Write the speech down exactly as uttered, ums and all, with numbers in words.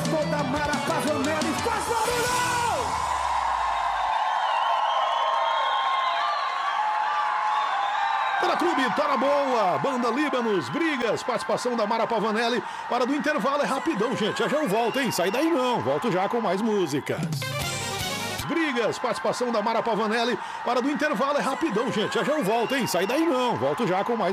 Toda Mara Pavanelli, faz barulho! Para Clube Tara Boa, Banda Líbanos, Brigas, participação da Mara Pavanelli. Hora do intervalo, é rapidão, gente. Já já eu volto, hein? Sai daí não, volto já com mais músicas. Brigas, participação da Mara Pavanelli. Hora do intervalo, é rapidão, gente. Já já eu volto, hein? Sai daí não, volto já com mais